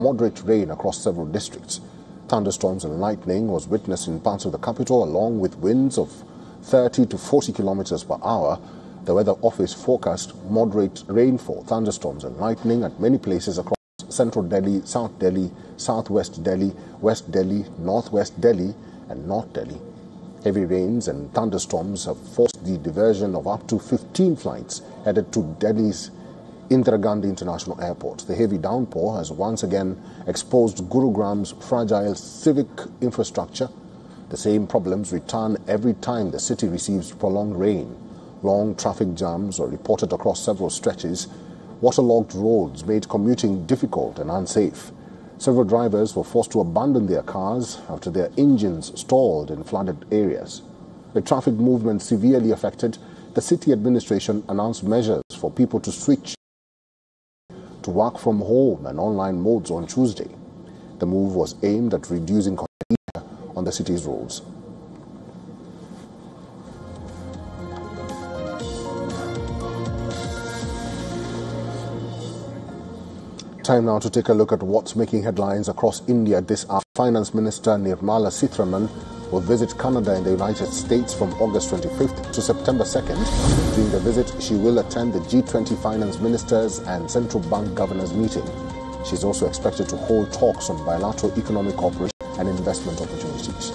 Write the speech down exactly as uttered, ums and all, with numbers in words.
moderate rain across several districts. Thunderstorms and lightning was witnessed in parts of the capital, along with winds of thirty to forty kilometers per hour. The Weather Office forecast moderate rainfall, thunderstorms and lightning at many places across Central Delhi, South Delhi, Southwest Delhi, West Delhi, Northwest Delhi and North Delhi. Heavy rains and thunderstorms have forced the diversion of up to fifteen flights headed to Delhi's Indira Gandhi International Airport. The heavy downpour has once again exposed Gurugram's fragile civic infrastructure. The same problems return every time the city receives prolonged rain. Long traffic jams are reported across several stretches. Waterlogged roads made commuting difficult and unsafe. Several drivers were forced to abandon their cars after their engines stalled in flooded areas. With traffic movement severely affected, the city administration announced measures for people to switch to work from home and online modes on Tuesday. The move was aimed at reducing congestion on the city's roads. Time now to take a look at what's making headlines across India this hour. Finance Minister Nirmala Sitharaman will visit Canada in the United States from August twenty-fifth to September second. During the visit, she will attend the G twenty finance ministers and central bank governors meeting. She is also expected to hold talks on bilateral economic cooperation and investment opportunities.